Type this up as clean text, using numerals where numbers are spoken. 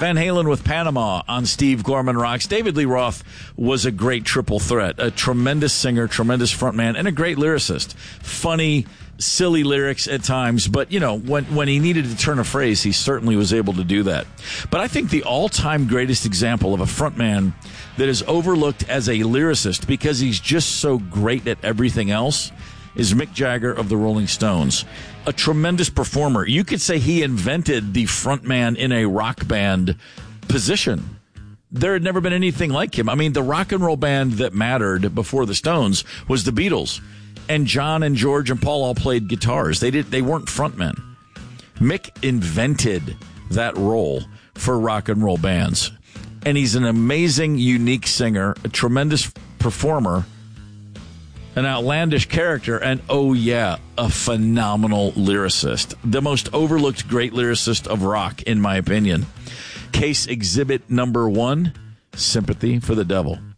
Van Halen with Panama on Steve Gorman Rocks. David Lee Roth was a great triple threat, a tremendous singer, tremendous frontman, and a great lyricist. Funny, silly lyrics at times, but, you know, when he needed to turn a phrase, he certainly was able to do that. But I think the all-time greatest example of a frontman that is overlooked as a lyricist because he's just so great at everything else is Mick Jagger of the Rolling Stones. A tremendous performer. You could say he invented the frontman in a rock band position. There had never been anything like him. I mean, the rock and roll band that mattered before the Stones was the Beatles. And John and George and Paul all played guitars. They weren't frontmen. Mick invented that role for rock and roll bands. And he's an amazing, unique singer, a tremendous performer, an outlandish character, and, oh yeah, a phenomenal lyricist. The most overlooked great lyricist of rock, in my opinion. Case exhibit number 1, Sympathy for the Devil.